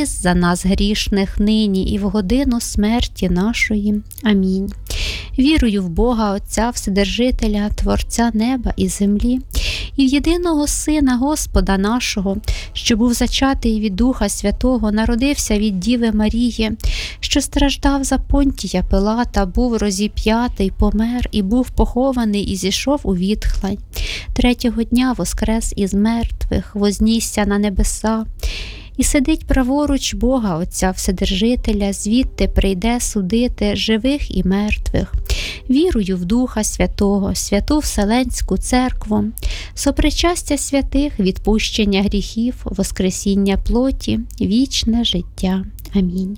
молись за нас грішних нині і в годину смерті нашої. Амінь. Вірую в Бога Отця Вседержителя, Творця неба і землі, і в єдиного Сина Господа нашого, що був зачатий від Духа Святого, народився від Діви Марії, що страждав за Понтія Пилата, був розіп'ятий, помер і був похований і зійшов у відхлань. Третього дня воскрес із мертвих, вознісся на небеса, і сидить праворуч Бога Отця Вседержителя, звідти прийде судити живих і мертвих. Вірую в Духа Святого, святу Вселенську Церкву, сопричастя святих, відпущення гріхів, воскресіння плоті, вічне життя. Амінь.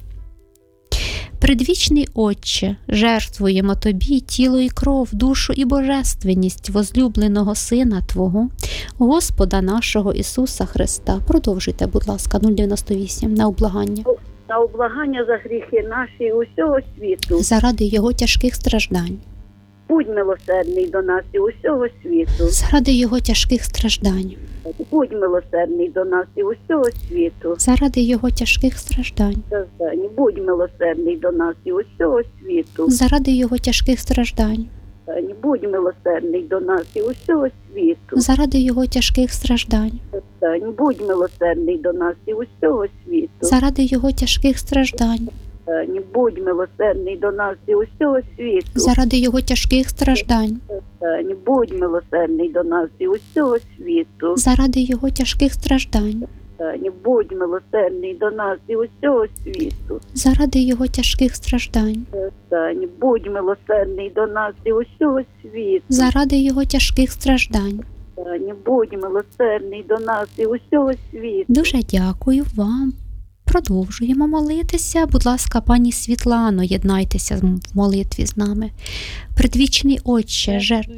Предвічний Отче, жертвуємо Тобі тіло і кров, душу і божественність возлюбленого Сина Твого, Господа нашого Ісуса Христа. Продовжуйте, будь ласка, 098, на облагання. На облагання за гріхи наші усього світу. Заради Його тяжких страждань. Будь милосердний до нас і усього світу. Заради Його тяжких страждань. Будь милосердний до нас і усього світу. Заради Його тяжких страждань. Будь милосердний до нас і усього світу. Заради Його тяжких страждань. Будь милосердний до нас і усього світу. Заради Його тяжких страждань. Будь милосердний до нас і усього світу. Заради Його тяжких страждань. Будь милосердний до нас і усього світу. Заради Його тяжких страждань. Будь милосердний до нас і усього світу. Заради Його тяжких страждань. Будь милосердний до нас і усього світу. Заради Його тяжких страждань. Будь милосердний до нас і усього світу. Заради Його тяжких страждань. Будь милосердний до нас і усього світу. Дуже дякую вам. Продовжуємо молитися. Будь ласка, пані Світлано, єднайтеся в молитві з нами. Предвічний Отче,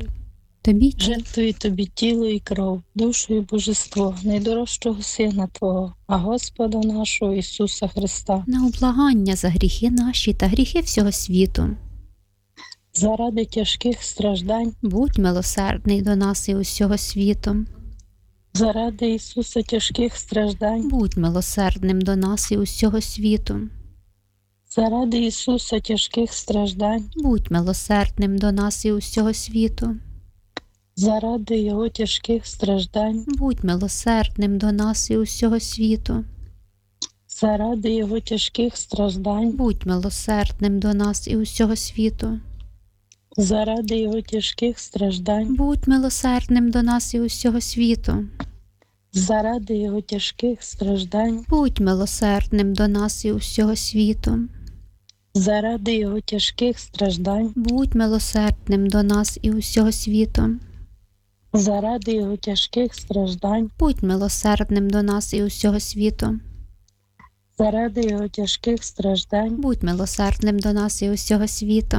жертвую Тобі тіло і кров, душу і божество, найдорожчого Сина Твого, а Господа нашого Ісуса Христа. На облагання за гріхи наші та гріхи всього світу. Заради тяжких страждань. Будь милосердний до нас і усього світу. Заради Ісуса тяжких страждань. Будь милосердним до нас і усього світу. Заради Ісуса тяжких страждань. Будь милосердним до нас і усього світу. Заради Його тяжких страждань. Будь милосердним до нас і усього світу. Заради Його тяжких страждань. Будь милосердним до нас і усього світу. Заради Його тяжких страждань. Будь милосердним до нас і усього світу. Заради Його тяжких страждань. Будь милосердним до нас і усього світу. Заради Його тяжких страждань. Будь милосердним до нас і усього світу. Заради Його тяжких страждань. Будь милосердним до нас і усього світу. Заради Його тяжких страждань. Будь милосердним до нас і усього світу.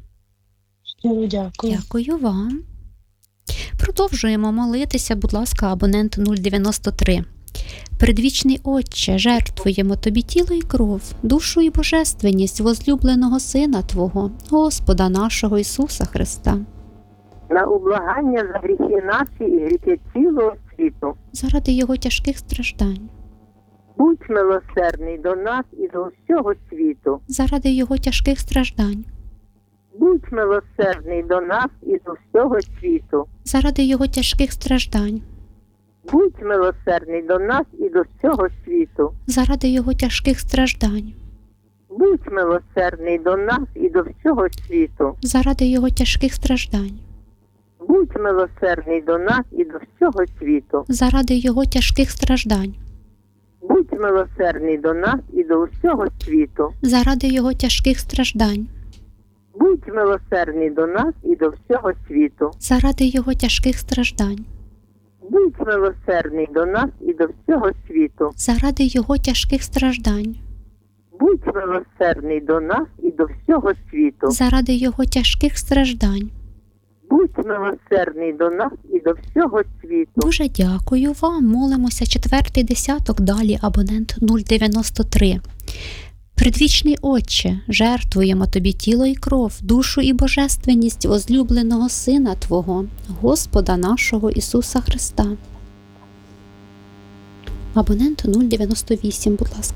Щиро дякую. Дякую вам. Продовжуємо молитися, будь ласка, абонент 093. Предвічний Отче, жертвуємо Тобі тіло і кров, душу і божественність возлюбленого Сина Твого, Господа нашого Ісуса Христа. На облагання за гріхи наші і гріхи цілого світу. Заради Його тяжких страждань. Будь милосердний до нас і до всього світу. Заради Його тяжких страждань. Будь милосердний до нас і до всього світу. Заради Його тяжких страждань. Будь милосердний до нас і до всього світу. Заради Його тяжких страждань. Будь милосердний до нас і до всього світу. Заради Його тяжких страждань. Будь милосердний до нас і до всього світу. Заради Його тяжких страждань. Будь милосердний до нас і до всього світу. Заради Його тяжких страждань. Будь милосердний до нас і до всього світу. Заради Його тяжких страждань. Будь милосердний до нас і до всього світу. Заради Його тяжких страждань. Будь милосердний до нас і до всього світу. Заради Його тяжких страждань. Будь милосердний до нас і до всього світу. Дуже дякую вам. Молимося четвертий десяток, далі абонент 093. Предвічний Отче, жертвуємо Тобі тіло і кров, душу і божественність возлюбленого Сина Твого, Господа нашого Ісуса Христа. Абонент 098, будь ласка.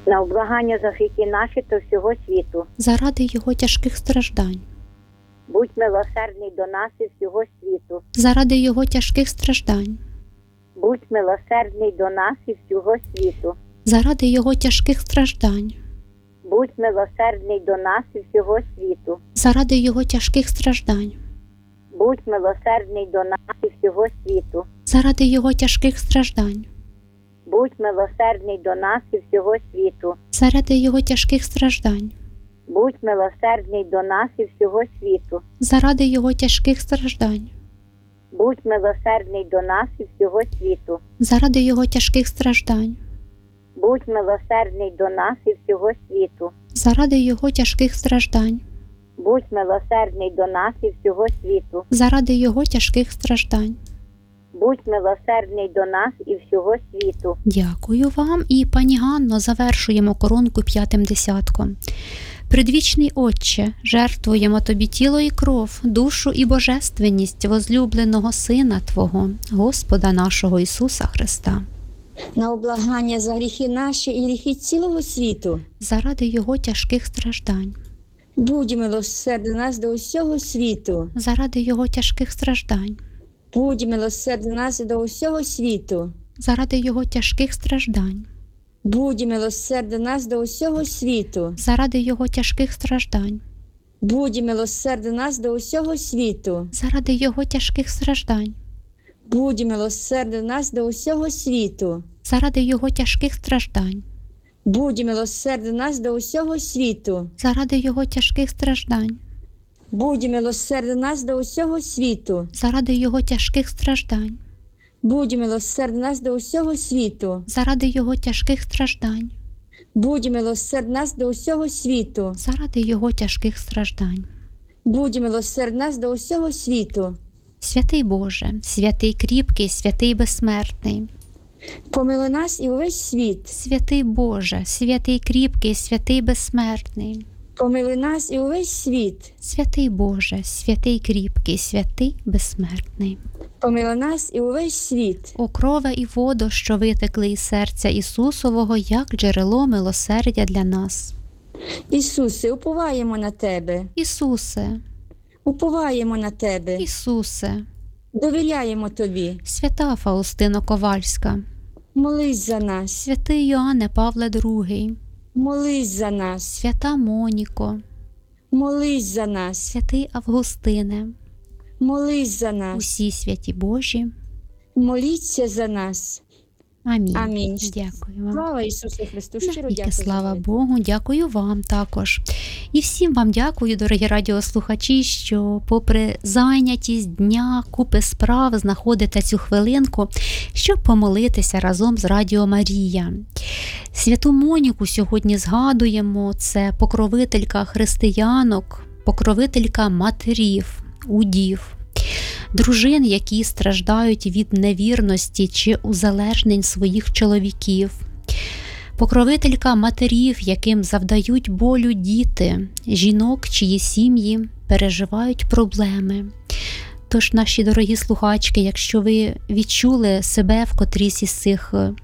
на облагання за гріхи наші та всього світу. заради Його тяжких страждань, Будь милосердний до нас і всього світу. заради Його тяжких страждань, Будь милосердний до нас і всього світу. заради Його тяжких страждань, Будь милосердний до нас і всього світу. заради Його тяжких страждань, Будь милосердний до нас і всього світу. заради Його тяжких страждань, Будь милосердний до нас і всього світу. заради Його тяжких страждань, Будь милосердний до нас і всього світу. заради Його тяжких страждань, Будь милосердний до нас і всього світу. заради Його тяжких страждань, Будь милосердний до нас і всього світу. заради Його тяжких страждань, Будь милосердний до нас і всього світу. заради Його тяжких страждань. Будь милосердний до нас і всього світу. Дякую вам. І, пані Ганно, завершуємо коронку 5-м десятком. Предвічний Отче, жертвуємо Тобі тіло і кров, душу і божественність возлюбленого Сина Твого, Господа нашого Ісуса Христа, на облагання за гріхи наші і гріхи цілого світу. заради Його тяжких страждань, Будь милосердний нас до усього світу. заради Його тяжких страждань, Будь милосердний нас до усього світу. заради Його тяжких страждань, Будь милосердний нас до усього світу. заради Його тяжких страждань, Будь милосердний нас до усього світу. заради Його тяжких страждань, Будь милосердний нас до усього світу. заради Його тяжких страждань, Будь милосердний нас до усього світу. заради Його тяжких страждань, Будь милосердний нас до усього світу. заради Його тяжких страждань, Будь милосердний нас до усього світу. заради Його тяжких страждань, Будь милосердний нас до усього світу. заради Його тяжких страждань. Будь милосердний нас до усього світу. Святий Боже, святий кріпкий, святий безсмертний, Помилуй нас і увесь світ. святий Боже, святий кріпкий, святий безсмертний, Помилуй нас і увесь світ. святий Боже, святий кріпкий, святий безсмертний. Помилуй нас і увесь світ. О крове і водо, що витекли із серця Ісусового, як джерело милосердя для нас. Ісусе, уповаємо на Тебе. Ісусе, Уповаємо на Тебе. Ісусе, Довіряємо Тобі. свята Фаустино Ковальська, Молись за нас. святий Йоанне Павле II, Молись за нас. свята Моніко, Молись за нас. святий Августине, Молись за нас. усі святі Божі. Моліться за нас. Амінь. Амінь. Дякую вам. Слава Ісусу Христу. Щиро Навіки дякую. слава Богу, дякую вам також. І всім вам дякую, дорогі радіослухачі, що попри зайнятість дня, купи справ, знаходите цю хвилинку, щоб помолитися разом з Радіо Марія. Святу Моніку сьогодні згадуємо, це покровителька християнок, покровителька матерів, удів, дружин, які страждають від невірності чи узалежнень своїх чоловіків, покровителька матерів, яким завдають болю діти, жінок, чиї сім'ї переживають проблеми. Тож, наші дорогі слухачки, якщо ви відчули себе в котрійсь із цих